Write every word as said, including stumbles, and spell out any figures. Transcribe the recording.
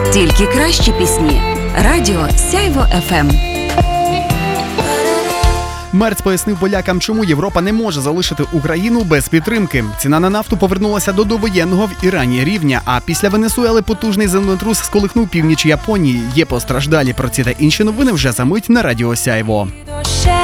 Тільки кращі пісні. Радіо Сяйво еф ем. Мерц пояснив полякам, чому Європа не може залишити Україну без підтримки. Ціна на нафту повернулася до довоєнного в Ірані рівня, а після Венесуели потужний землетрус сколихнув північ Японії. Є постраждалі. Про ці та інші новини вже за мить на Радіо Сяйво.